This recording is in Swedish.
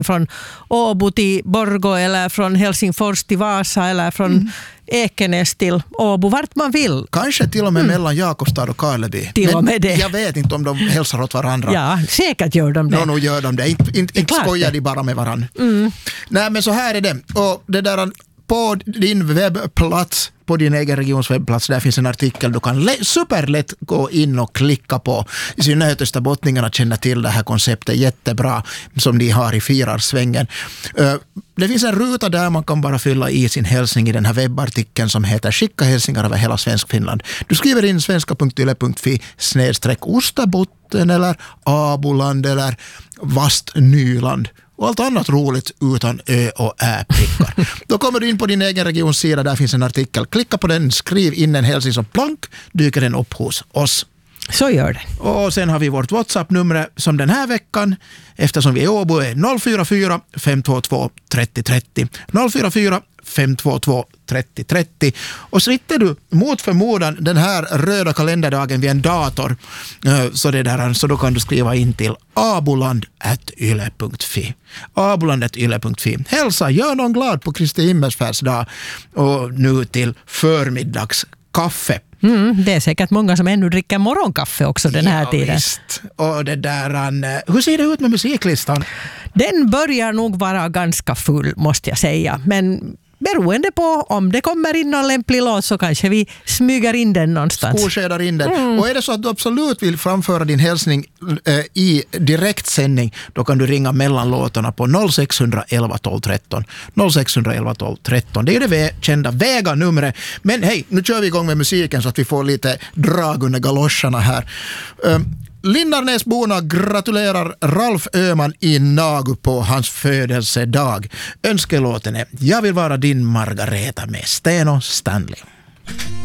från Åbo till Borgå eller från Helsingfors till Vasa eller från Ekenäs till Åbo, vart man vill. Kanske till och med mellan Jakobstad och Karleby. Till och med det. Jag vet inte om de hälsar åt varandra. Ja, säkert gör de det. Nog gör de det. Inte skojar de bara med varandra. Nej, men så här är det. Och det där på din webbplats, på din egen regions webbplats, där finns en artikel du kan superlätt gå in och klicka på. I synnerhet österbottningarna känner till det här konceptet jättebra som de har i Firarsvängen. Det finns en ruta där man kan bara fylla i sin hälsning i den här webbartikeln som heter Skicka hälsningar över hela Svenskfinland. Du skriver in svenska.yle.fi/Osterbotten eller Aboland eller Vastnyland och allt annat roligt utan ö och ä-prickar. Då kommer du in på din egen regionsida, där finns en artikel. Klicka på den, skriv in en hälsning som plank, dyker den upp hos oss. Så gör det. Och sen har vi vårt WhatsApp-nummer som den här veckan, eftersom vi är i Åbo, är 044 522 30 30. 044 522 30 30. Och sitter du mot förmodan den här röda kalenderdagen vid en dator, så då kan du skriva in till aboland@yle.fi. aboland@yle.fi. Hälsa, gör någon glad på Kristi himmelsfärdsdag och nu till förmiddagskaffe. Det är säkert många som ännu dricker morgonkaffe också den här tiden. Visst. Och det där, hur ser det ut med musiklistan? Den börjar nog vara ganska full, måste jag säga. Men beroende på om det kommer in någon lämplig låt så kanske vi smyger in den någonstans. Skodskärrar in den. Och är det så att du absolut vill framföra din hälsning i direktsändning, då kan du ringa mellan låtarna på 0611 12 13. 0611 12 13. Det är det kända väganumret. Men hej, nu kör vi igång med musiken så att vi får lite drag under galoscherna här. Linnarnäsborna gratulerar Ralf Öhman i Nagu på hans födelsedag. Önskelåten är Jag vill vara din Margareta med Sten och Stanley.